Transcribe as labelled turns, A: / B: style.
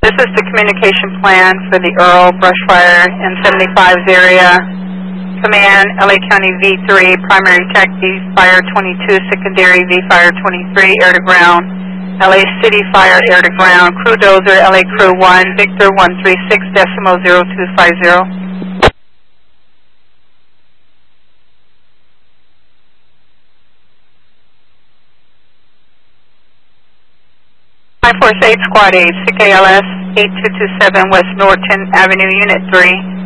A: This is the communication plan for the Earl brush fire in 75's area. Command, LA County V3, primary tech V-Fire 22, secondary V-Fire 23, air to ground. LA City Fire, air to ground. Crew dozer, LA Crew 1, Victor 136.0250. Force 8, Squad 8, CKLS 8227 West Norton Avenue, Unit 3.